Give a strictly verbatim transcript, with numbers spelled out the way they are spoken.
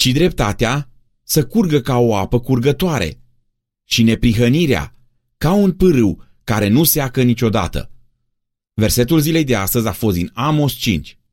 ci dreptatea să curgă ca o apă curgătoare și neprihănirea ca un pârâu care nu seacă niciodată. Versetul zilei de astăzi a fost din Amos cinci.